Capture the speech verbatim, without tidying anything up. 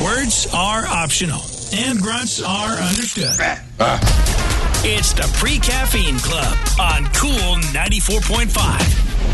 Words are optional, and grunts are understood. It's the Pre-Caffeine Club on Cool ninety-four point five.